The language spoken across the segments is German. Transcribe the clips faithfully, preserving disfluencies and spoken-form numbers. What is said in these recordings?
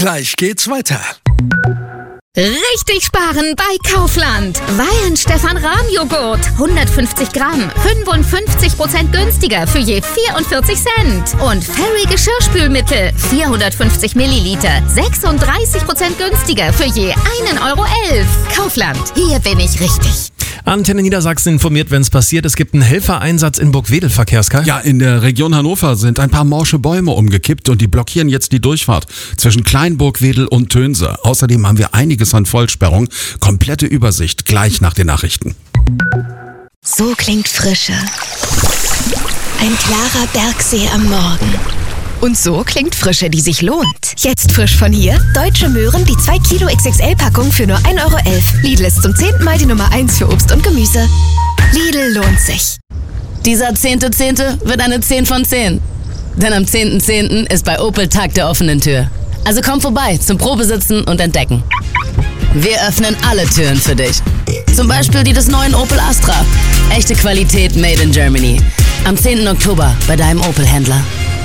Gleich geht's weiter. Richtig sparen bei Kaufland. Weihenstephan-Rahmjoghurt. hundertfünfzig Gramm. fünfundfünfzig Prozent günstiger für je vierundvierzig Cent. Und Fairy Geschirrspülmittel. vierhundertfünfzig Milliliter. sechsunddreißig Prozent günstiger für je einen Euro elf. Kaufland. Hier bin ich richtig. Antenne Niedersachsen informiert, wenn es passiert. Es gibt einen Helfereinsatz in Burgwedel, Verkehrskar. Ja, in der Region Hannover sind ein paar morsche Bäume umgekippt und die blockieren jetzt die Durchfahrt zwischen Kleinburgwedel und Tönse. Außerdem haben wir einiges an Vollsperrung. Komplette Übersicht gleich nach den Nachrichten. So klingt Frische. Ein klarer Bergsee am Morgen. Und so klingt Frische, die sich lohnt. Jetzt frisch von hier: Deutsche Möhren, die zwei Kilo X X L-Packung für nur ein Euro elf. Lidl ist zum zehnten Mal die Nummer eins für Obst und Gemüse. Lidl lohnt sich. Dieser zehnte Zehnte wird eine zehn von zehn. Denn am zehnten Zehnten ist bei Opel Tag der offenen Tür. Also komm vorbei zum Probesitzen und Entdecken. Wir öffnen alle Türen für dich. Zum Beispiel die des neuen Opel Astra. Echte Qualität made in Germany. Am zehnten Oktober bei deinem Opel-Händler.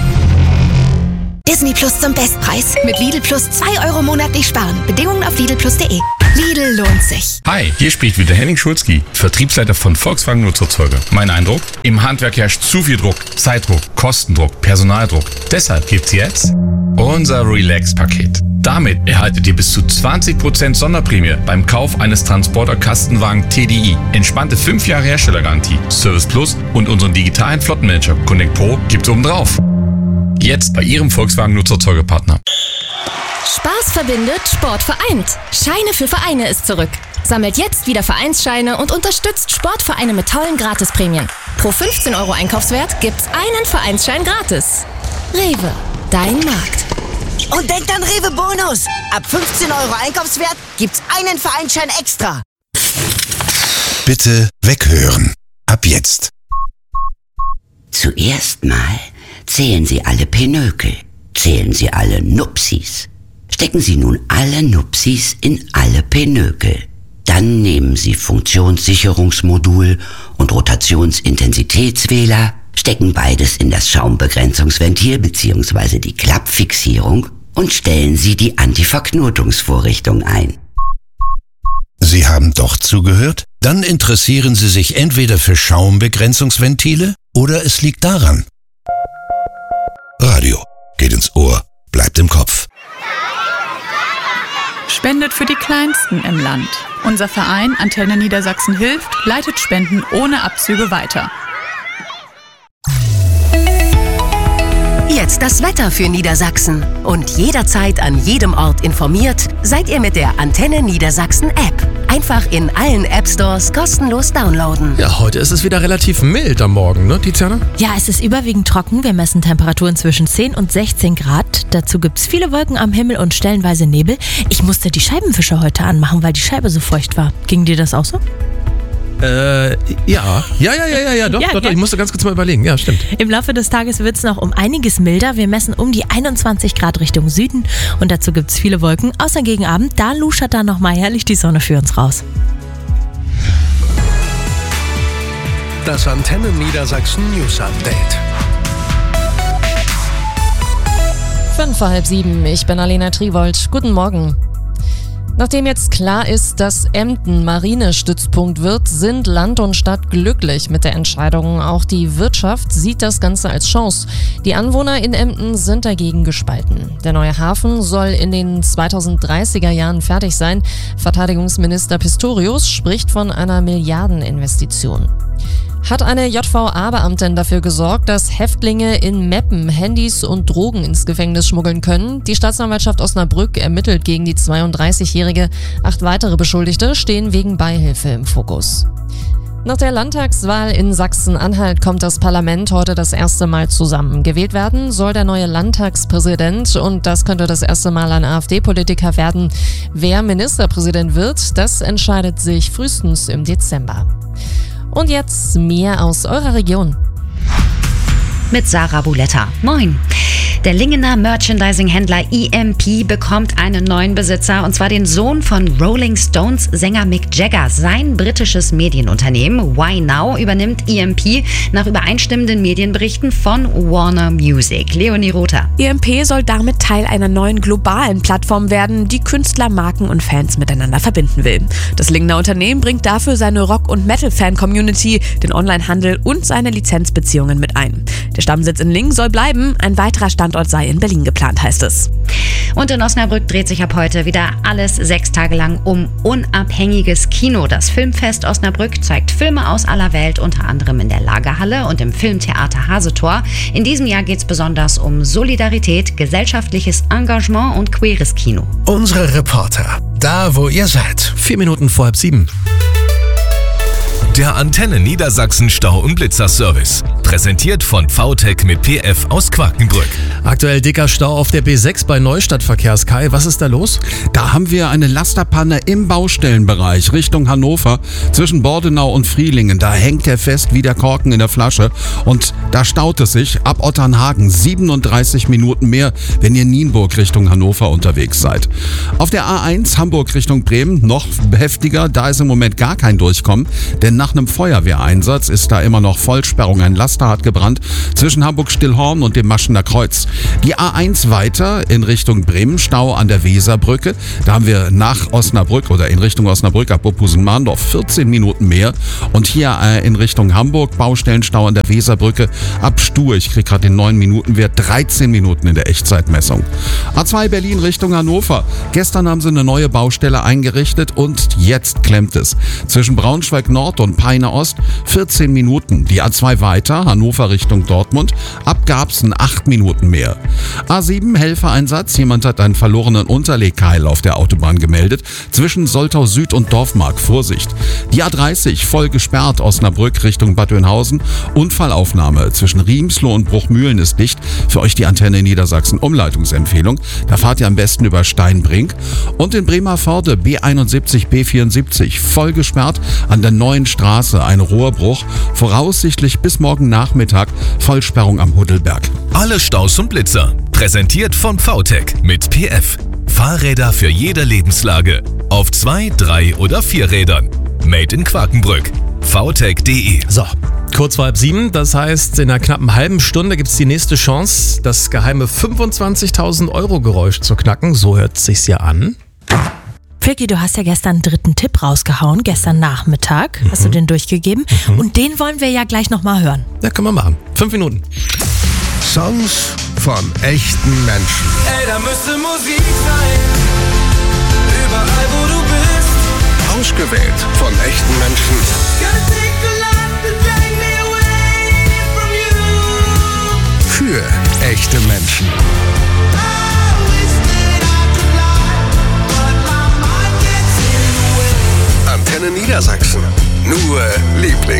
Disney Plus zum Bestpreis. Mit Lidl Plus zwei Euro monatlich sparen. Bedingungen auf lidl plus punkt de. Lidl lohnt sich. Hi, hier spricht wieder Henning Schulzki, Vertriebsleiter von Volkswagen Nutzerzeuger. Mein Eindruck? Im Handwerk herrscht zu viel Druck, Zeitdruck, Kostendruck, Personaldruck. Deshalb gibt's jetzt unser Relax-Paket. Damit erhaltet ihr bis zu zwanzig Prozent Sonderprämie beim Kauf eines Transporter-Kastenwagen T D I. Entspannte fünf Jahre Herstellergarantie, Service Plus und unseren digitalen Flottenmanager Connect Pro gibt's obendrauf. Jetzt bei Ihrem Volkswagen Nutzerzeugerpartner. Spaß verbindet, Sport vereint. Scheine für Vereine ist zurück. Sammelt jetzt wieder Vereinsscheine und unterstützt Sportvereine mit tollen Gratisprämien. Pro fünfzehn Euro Einkaufswert gibt's einen Vereinsschein gratis. Rewe, dein Markt. Und denkt an Rewe Bonus. Ab fünfzehn Euro Einkaufswert gibt's einen Vereinsschein extra. Bitte weghören. Ab jetzt. Zuerst mal zählen Sie alle Pinökel. Zählen Sie alle Nupsis. Stecken Sie nun alle Nupsis in alle Pinökel. Dann nehmen Sie Funktionssicherungsmodul und Rotationsintensitätswähler, stecken beides in das Schaumbegrenzungsventil bzw. die Klappfixierung und stellen Sie die Antiverknotungsvorrichtung ein. Sie haben doch zugehört? Dann interessieren Sie sich entweder für Schaumbegrenzungsventile oder es liegt daran. Radio geht ins Ohr, bleibt im Kopf. Spendet für die Kleinsten im Land. Unser Verein Antenne Niedersachsen hilft, leitet Spenden ohne Abzüge weiter. Jetzt das Wetter für Niedersachsen. Und jederzeit an jedem Ort informiert, seid ihr mit der Antenne Niedersachsen App. Einfach in allen App-Stores kostenlos downloaden. Ja, heute ist es wieder relativ mild am Morgen, ne, Tiziana? Ja, es ist überwiegend trocken. Wir messen Temperaturen zwischen zehn und sechzehn Grad. Dazu gibt es viele Wolken am Himmel und stellenweise Nebel. Ich musste die Scheibenwischer heute anmachen, weil die Scheibe so feucht war. Ging dir das auch so? Äh, ja. Ja, ja, ja, ja, ja, doch, ja, doch, ja. doch. Ich musste ganz kurz mal überlegen. Ja, stimmt. Im Laufe des Tages wird es noch um einiges milder. Wir messen um die einundzwanzig Grad Richtung Süden und dazu gibt es viele Wolken. Außer gegen Abend, da luschert dann nochmal herrlich die Sonne für uns raus. Das Antenne Niedersachsen News Update. Fünf vor halb sieben, ich bin Alena Triwold. Guten Morgen. Nachdem jetzt klar ist, dass Emden Marinestützpunkt wird, sind Land und Stadt glücklich mit der Entscheidung. Auch die Wirtschaft sieht das Ganze als Chance. Die Anwohner in Emden sind dagegen gespalten. Der neue Hafen soll in den zweitausenddreißiger Jahren fertig sein. Verteidigungsminister Pistorius spricht von einer Milliardeninvestition. Hat eine J V A-Beamtin dafür gesorgt, dass Häftlinge in Meppen Handys und Drogen ins Gefängnis schmuggeln können. Die Staatsanwaltschaft Osnabrück ermittelt gegen die zweiunddreißigjährige. Acht weitere Beschuldigte stehen wegen Beihilfe im Fokus. Nach der Landtagswahl in Sachsen-Anhalt kommt das Parlament heute das erste Mal zusammen. Gewählt werden soll der neue Landtagspräsident und das könnte das erste Mal ein AfD-Politiker werden. Wer Ministerpräsident wird, das entscheidet sich frühestens im Dezember. Und jetzt mehr aus eurer Region. Mit Sarah Buletta. Moin. Der Lingener Merchandising-Händler E M P bekommt einen neuen Besitzer, und zwar den Sohn von Rolling Stones Sänger Mick Jagger. Sein britisches Medienunternehmen Why Now übernimmt E M P nach übereinstimmenden Medienberichten von Warner Music. Leonie Rother. E M P soll damit Teil einer neuen globalen Plattform werden, die Künstler, Marken und Fans miteinander verbinden will. Das Lingener Unternehmen bringt dafür seine Rock- und Metal-Fan-Community, den Onlinehandel und seine Lizenzbeziehungen mit ein. Der Stammsitz in Lingen soll bleiben, ein weiterer Standort sei in Berlin geplant, heißt es. Und in Osnabrück dreht sich ab heute wieder alles sechs Tage lang um unabhängiges Kino. Das Filmfest Osnabrück zeigt Filme aus aller Welt, unter anderem in der Lagerhalle und im Filmtheater Hasetor. In diesem Jahr geht es besonders um Solidarität, gesellschaftliches Engagement und queeres Kino. Unsere Reporter, da wo ihr seid. Vier Minuten vor halb sieben. Der Antenne Niedersachsen Stau- und Blitzer-Service. Präsentiert von V T E C mit P F aus Quakenbrück. Aktuell dicker Stau auf der B sechs bei Neustadtverkehrs. Kai, was ist da los? Da haben wir eine Lasterpanne im Baustellenbereich Richtung Hannover zwischen Bordenau und Frielingen. Da hängt er fest wie der Korken in der Flasche und da staut es sich ab Otternhagen siebenunddreißig Minuten mehr, wenn ihr Nienburg Richtung Hannover unterwegs seid. Auf der A eins Hamburg Richtung Bremen noch heftiger, da ist im Moment gar kein Durchkommen, denn nach einem Feuerwehreinsatz ist da immer noch Vollsperrung. Ein Laster hat gebrannt zwischen Hamburg-Stillhorn und dem Maschener Kreuz. Die A eins weiter in Richtung Bremen, Stau an der Weserbrücke. Da haben wir nach Osnabrück oder in Richtung Osnabrück ab Oppusen-Mahndorf vierzehn Minuten mehr. Und hier äh, in Richtung Hamburg Baustellenstau an der Weserbrücke ab Stuhr. Ich kriege gerade den neun Minuten Wert, dreizehn Minuten in der Echtzeitmessung. A zwei Berlin Richtung Hannover. Gestern haben sie eine neue Baustelle eingerichtet und jetzt klemmt es. Zwischen Braunschweig Nord und Peine Ost vierzehn Minuten. Die A zwei weiter, Hannover Richtung Dortmund, ab Garbsen acht Minuten mehr. A sieben Helfereinsatz, jemand hat einen verlorenen Unterlegkeil auf der Autobahn gemeldet, zwischen Soltau Süd und Dorfmark, Vorsicht. Die A dreißig voll gesperrt, Osnabrück Richtung Bad Oeynhausen, Unfallaufnahme zwischen Riemsloh und Bruchmühlen ist dicht, für euch die Antenne Niedersachsen Umleitungsempfehlung, da fahrt ihr am besten über Steinbrink. Und in Bremervörde B einundsiebzig B vierundsiebzig voll gesperrt, an der neuen Straße ein Rohrbruch, voraussichtlich bis morgen Nachmittag Vollsperrung am Huddelberg. Alle Staus und Blitzer. Präsentiert von V T E C mit P F. Fahrräder für jede Lebenslage. Auf zwei, drei oder vier Rädern. Made in Quakenbrück. v t e c punkt d e. So, kurz vor halb sieben. Das heißt, in einer knappen halben Stunde gibt es die nächste Chance, das geheime fünfundzwanzigtausend Euro Geräusch zu knacken. So hört es sich ja an. Vicky, du hast ja gestern einen dritten Tipp rausgehauen, gestern Nachmittag. Mhm. Hast du den durchgegeben? Mhm. Und den wollen wir ja gleich nochmal hören. Ja, können wir machen. Fünf Minuten. Songs von echten Menschen. Ey, da müsste Musik sein. Überall, wo du bist. Ausgewählt von echten Menschen. Für echte Menschen. Antenne Niedersachsen. Nur Liebling.